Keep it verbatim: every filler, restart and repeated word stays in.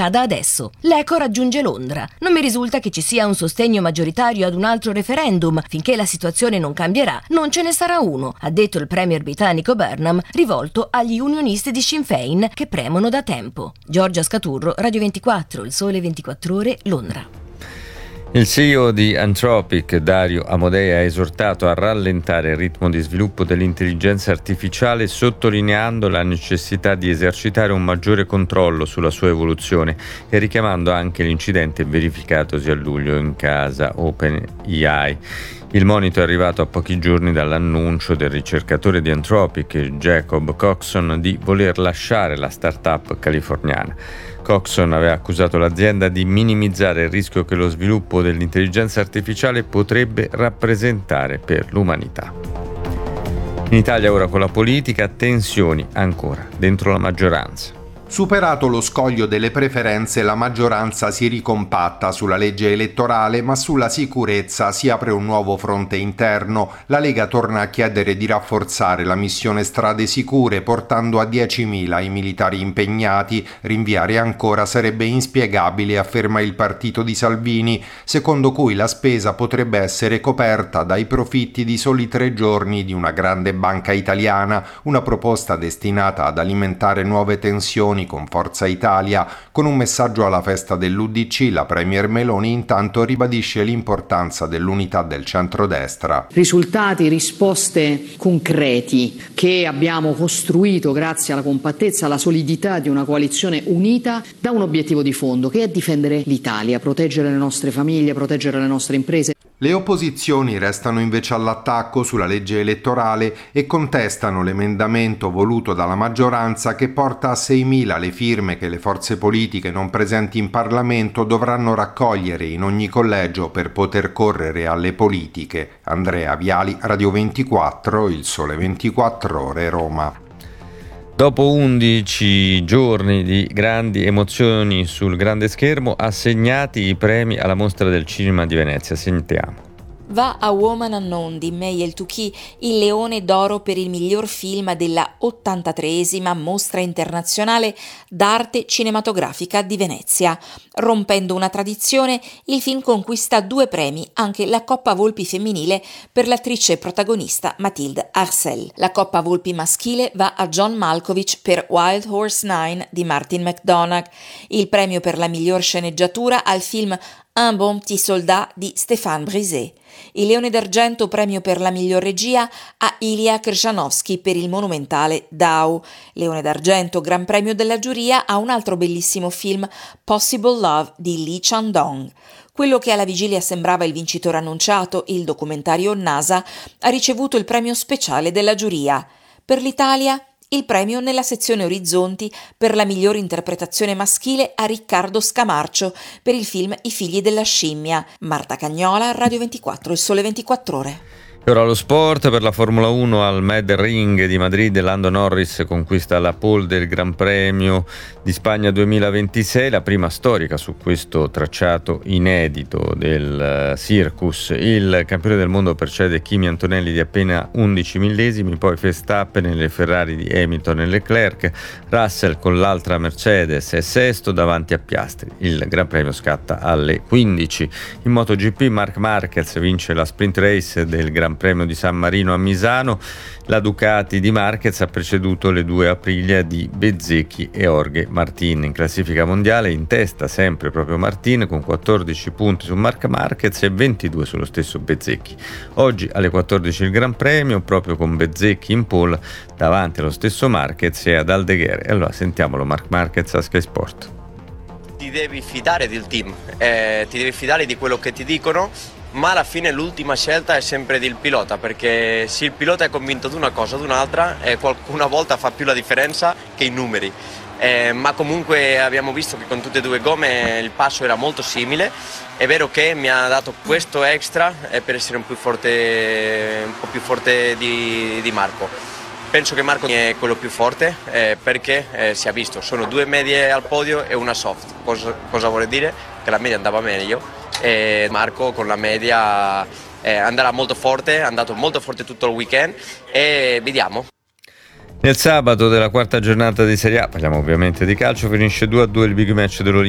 accada adesso. L'Eco raggiunge Londra. Non mi risulta che ci sia un sostegno maggioritario ad un altro referendum. Finché la situazione non cambierà, non ce ne sarà uno, ha detto il premier britannico Burnham, rivolto agli unionisti di Sinn Féin che premono da tempo. Giorgia Scaturro, Radio ventiquattro, Il Sole ventiquattro Ore, Londra. Il C E O di Anthropic, Dario Amodei, ha esortato a rallentare il ritmo di sviluppo dell'intelligenza artificiale, sottolineando la necessità di esercitare un maggiore controllo sulla sua evoluzione e richiamando anche l'incidente verificatosi a luglio in casa OpenAI. Il monito è arrivato a pochi giorni dall'annuncio del ricercatore di Anthropic, Jacob Coxon, di voler lasciare la startup californiana. Coxon aveva accusato l'azienda di minimizzare il rischio che lo sviluppo dell'intelligenza artificiale potrebbe rappresentare per l'umanità. In Italia ora con la politica, tensioni ancora dentro la maggioranza. Superato lo scoglio delle preferenze, la maggioranza si ricompatta sulla legge elettorale, ma sulla sicurezza si apre un nuovo fronte interno. La Lega torna a chiedere di rafforzare la missione Strade Sicure, portando a diecimila i militari impegnati. Rinviare ancora sarebbe inspiegabile, afferma il partito di Salvini, secondo cui la spesa potrebbe essere coperta dai profitti di soli tre giorni di una grande banca italiana, una proposta destinata ad alimentare nuove tensioni con Forza Italia. Con un messaggio alla festa dell'U D C, la premier Meloni intanto ribadisce l'importanza dell'unità del centrodestra. Risultati, risposte concreti che abbiamo costruito grazie alla compattezza, alla solidità di una coalizione unita da un obiettivo di fondo, che è difendere l'Italia, proteggere le nostre famiglie, proteggere le nostre imprese. Le opposizioni restano invece all'attacco sulla legge elettorale e contestano l'emendamento voluto dalla maggioranza che porta a seimila le firme che le forze politiche non presenti in Parlamento dovranno raccogliere in ogni collegio per poter correre alle politiche. Andrea Viali, Radio ventiquattro, Il Sole ventiquattro Ore, Roma. Dopo undici giorni di grandi emozioni sul grande schermo, assegnati i premi alla Mostra del Cinema di Venezia. Sentiamo. Va a Woman Unknown di May El-Touki il Leone d'Oro per il miglior film della ottantatreesima Mostra Internazionale d'Arte Cinematografica di Venezia. Rompendo una tradizione, il film conquista due premi, anche la Coppa Volpi femminile per l'attrice protagonista Mathilde Arcel. La Coppa Volpi maschile va a John Malkovich per Wild Horse nove di Martin McDonagh. Il premio per la miglior sceneggiatura al film Un bon petit soldat di Stéphane Brisé. Il Leone d'Argento, premio per la miglior regia, a Ilya Krjanovsky per il monumentale Dao. Leone d'Argento, gran premio della giuria, a un altro bellissimo film, Possible Love di Lee Chandong. Quello che alla vigilia sembrava il vincitore annunciato, il documentario NASA, ha ricevuto il premio speciale della giuria. Per l'Italia, il premio nella sezione Orizzonti per la migliore interpretazione maschile a Riccardo Scamarcio per il film I figli della scimmia. Marta Cagnola, Radio ventiquattro, Il Sole ventiquattro Ore. E ora lo sport. Per la Formula uno al Mad Ring di Madrid, Lando Norris conquista la pole del Gran Premio di Spagna duemilaventisei, la prima storica su questo tracciato inedito del Circus. Il campione del mondo precede Kimi Antonelli di appena undici millesimi, poi Verstappen nelle Ferrari di Hamilton e Leclerc, Russell con l'altra Mercedes è sesto davanti a Piastri. Il Gran Premio scatta alle quindici. In MotoGP Marc Marquez vince la sprint race del Gran Premio di San Marino a Misano. La Ducati di Marquez ha preceduto le due Aprilia di Bezzecchi e Jorge Martin. In classifica mondiale in testa sempre proprio Martin con quattordici punti su Marc Marquez e ventidue sullo stesso Bezzecchi. Oggi alle quattordici il Gran Premio, proprio con Bezzecchi in pole davanti allo stesso Marquez e ad Aldeguer. E allora sentiamolo Marc Marquez a Sky Sport. Ti devi fidare del team, eh, ti devi fidare di quello che ti dicono, ma alla fine l'ultima scelta è sempre del pilota, perché se il pilota è convinto di una cosa o di un'altra, eh, una volta fa più la differenza che i numeri. Eh, ma comunque abbiamo visto che con tutte e due gomme il passo era molto simile. È vero che mi ha dato questo extra eh, per essere un, più forte, un po' più forte di, di Marco. Penso che Marco è quello più forte eh, perché eh, si è visto, sono due medie al podio e una soft. Cosa, cosa vuole dire? Che la media andava meglio e Marco con la media eh, andrà molto forte, è andato molto forte tutto il weekend e vediamo. Nel sabato della quarta giornata di Serie A, parliamo ovviamente di calcio, finisce due a due il big match dell'Olimpia